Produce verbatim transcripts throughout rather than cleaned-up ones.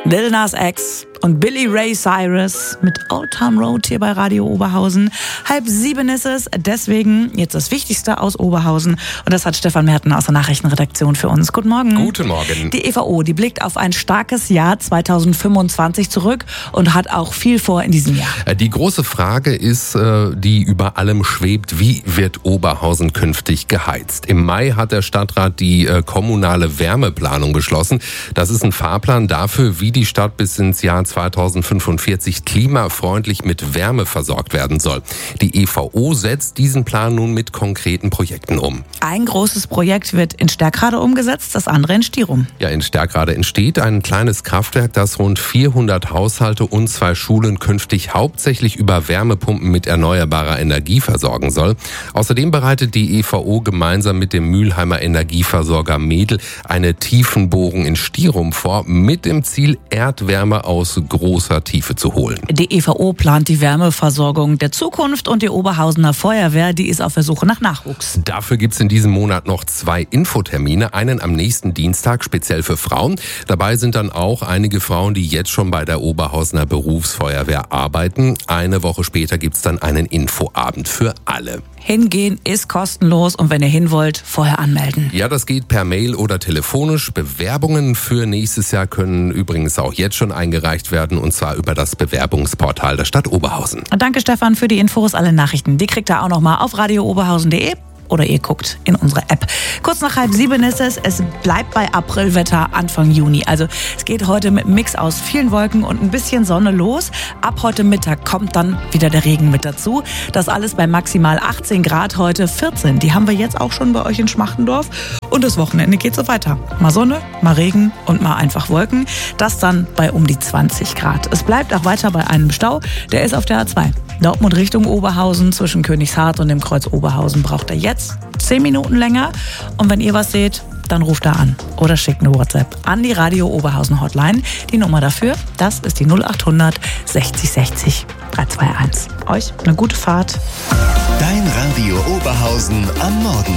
Lil Nas X und Billy Ray Cyrus mit Old Town Road hier bei Radio Oberhausen. Halb sieben ist es, deswegen jetzt das Wichtigste aus Oberhausen. Und das hat Stefan Merten aus der Nachrichtenredaktion für uns. Guten Morgen. Guten Morgen. Die E V O, die blickt auf ein starkes Jahr zweitausendfünfundzwanzig zurück und hat auch viel vor in diesem Jahr. Die große Frage ist, die über allem schwebt, wie wird Oberhausen künftig geheizt? Im Mai hat der Stadtrat die kommunale Wärmeplanung beschlossen. Das ist ein Fahrplan dafür, wie die Stadt bis ins Jahr zweitausendfünfundvierzig klimafreundlich mit Wärme versorgt werden soll. Die E V O setzt diesen Plan nun mit konkreten Projekten um. Ein großes Projekt wird in Sterkrade umgesetzt, das andere in Stierum. Ja, in Sterkrade entsteht ein kleines Kraftwerk, das rund vierhundert Haushalte und zwei Schulen künftig hauptsächlich über Wärmepumpen mit erneuerbarer Energie versorgen soll. Außerdem bereitet die E V O gemeinsam mit dem Mülheimer Energieversorger Medel eine Tiefenbohrung in Stierum vor, mit dem Ziel, Erdwärme aus großer Tiefe zu holen. Die E V O plant die Wärmeversorgung der Zukunft und die Oberhausener Feuerwehr, die ist auf der Suche nach Nachwuchs. Dafür gibt es in diesem Monat noch zwei Infotermine, einen am nächsten Dienstag speziell für Frauen. Dabei sind dann auch einige Frauen, die jetzt schon bei der Oberhausener Berufsfeuerwehr arbeiten. Eine Woche später gibt es dann einen Infoabend für alle. Hingehen ist kostenlos und wenn ihr hin wollt, vorher anmelden. Ja, das geht per Mail oder telefonisch. Bewerbungen für nächstes Jahr können übrigens auch jetzt schon eingereicht werden und zwar über das Bewerbungsportal der Stadt Oberhausen. Danke Stefan für die Infos, alle Nachrichten. Die kriegt ihr auch nochmal auf radio oberhausen punkt de. Oder ihr guckt in unsere App. Kurz nach halb sieben ist es. Es bleibt bei Aprilwetter Anfang Juni. Also es geht heute mit einem Mix aus vielen Wolken und ein bisschen Sonne los. Ab heute Mittag kommt dann wieder der Regen mit dazu. Das alles bei maximal achtzehn Grad, heute vierzehn. Die haben wir jetzt auch schon bei euch in Schmachtendorf. Und das Wochenende geht so weiter. Mal Sonne, mal Regen und mal einfach Wolken. Das dann bei um die zwanzig Grad. Es bleibt auch weiter bei einem Stau. Der ist auf der A zwei. Dortmund Richtung Oberhausen zwischen Königshardt und dem Kreuz Oberhausen braucht er jetzt zehn Minuten länger. Und wenn ihr was seht, dann ruft da an oder schickt eine WhatsApp an die Radio Oberhausen Hotline. Die Nummer dafür, das ist die null achthundert sechzig sechzig dreihundertzweiundzwanzig. Euch eine gute Fahrt. Dein Radio Oberhausen am Morgen.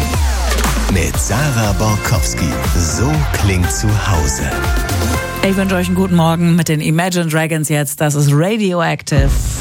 Mit Sarah Borkowski. So klingt zu Hause. Ich wünsche euch einen guten Morgen mit den Imagine Dragons jetzt. Das ist Radioactive.